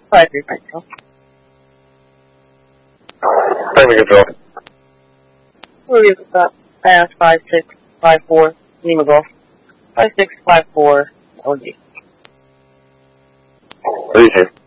5352. Primary control. We'll use about 5654 Lima Golf. 5654 OG. What do you say?